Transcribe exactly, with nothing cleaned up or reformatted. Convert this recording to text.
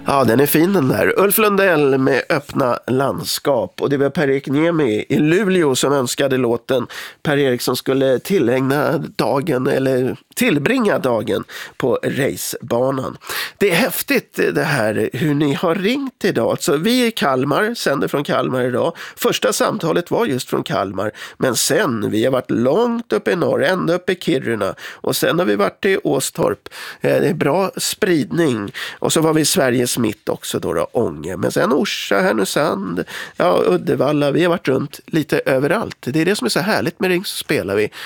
Ja, den är fin den där. Ulf Lundell med Öppna landskap. Och det var Per-Erik Niemi i Luleå som önskade låten. Per-Erik som skulle tillägna dagen eller tillbringa dagen på racebanan. Det är häftigt det här hur ni har ringt idag. Alltså, vi är i Kalmar, sänder från Kalmar idag. Första samtalet var just från Kalmar. Men sen, vi har varit långt uppe i norr, ända uppe i Kiruna. Och sen har vi varit i Åstorp. Det är bra spridning. Och så var vi i Sveriges mitt också då, då Ånge. Men sen Orsa, Härnösand, ja, Uddevalla. Vi har varit runt lite överallt. Det är det som är så härligt med Ring så spelar vi.